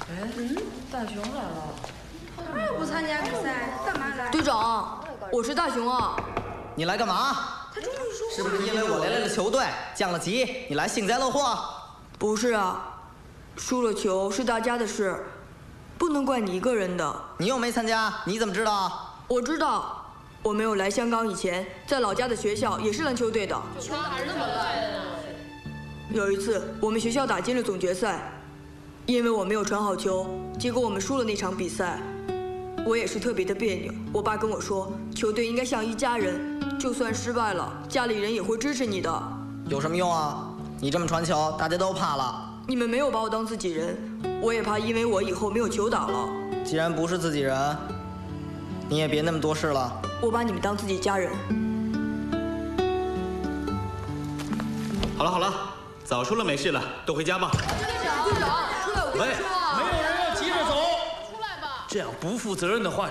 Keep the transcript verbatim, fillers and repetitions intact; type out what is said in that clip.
哎，嗯，大雄来了。 他又不参加比赛，干嘛来？ 队长，我是大雄啊。 你来干嘛？ 他终于说。 是不是因为我连累了球队，降了级，你来幸灾乐祸？ 不是啊，输了球是大家的事，不能怪你一个人的。 你又没参加，你怎么知道？ 我知道，我没有来香港以前，在老家的学校也是篮球队的。 球打得那么烂呢？ 有一次，我们学校打进了总决赛，因为我没有传好球，结果我们输了那场比赛。我也是特别的别扭。我爸跟我说，球队应该像一家人，就算失败了，家里人也会支持你的。 有什么用啊？你这么传球，大家都怕了。 你们没有把我当自己人，我也怕因为我以后没有球打了。 既然不是自己人，你也别那么多事了。 我把你们当自己家人。 好了好了，早说了没事了，都回家吧。 队长，队长，出来我跟你说啊！ 没有人要急着走。 出来吧。 这样不负责任的话，